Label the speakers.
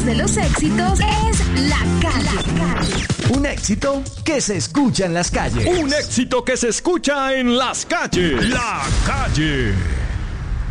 Speaker 1: voz de los éxitos es La Calle.
Speaker 2: Un éxito que se escucha en las calles.
Speaker 3: Un éxito que se escucha en las calles. La Calle.